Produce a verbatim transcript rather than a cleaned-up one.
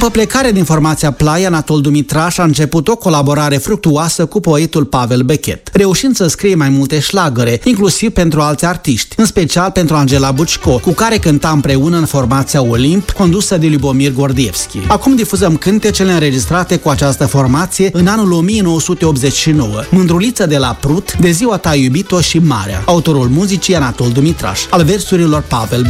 După plecarea din formația Playa, Anatol Dumitraș a început o colaborare fructuoasă cu poetul Pavel Bechet, reușind să scrie mai multe șlagăre, inclusiv pentru alți artiști, în special pentru Angela Bucco, cu care cânta împreună în formația Olimp, condusă de Lubomir Gordievski. Acum difuzăm cântecele înregistrate cu această formație în anul o mie nouă sute optzeci și nouă, Mândruliță de la Prut, De ziua ta iubito și Marea, autorul muzicii Anatol Dumitraș, al versurilor Pavel Bechet.